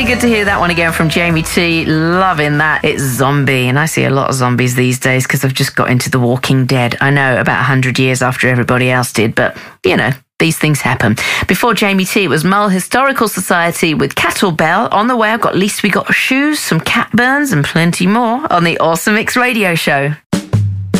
good to hear that one again from Jamie T. Loving that. It's Zombie. And I see a lot of zombies these days because I've just got into The Walking Dead. I know, about 100 years after everybody else did, but, you know, these things happen. Before Jamie T, it was Mull Historical Society with Cattle Bell. On the way, I've got Least We Got Shoes, some Cat Burns and plenty more on the Awesome Mix Radio Show.